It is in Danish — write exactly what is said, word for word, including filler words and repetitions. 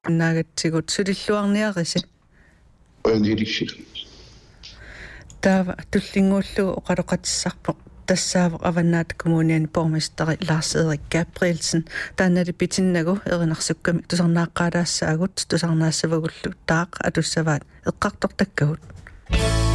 nagatsigut sulilluarniarisi oyandiilissik taava tullinguullu oqaloqatissarpoq тассаавоq аваннаат коммуниани пормистери Lars Erik Gabrielsen таанали питиннагу эринарсукками тусарнааққалаассаагут тусарнаассавагуллу таақ атуссаваат эққартортаккагут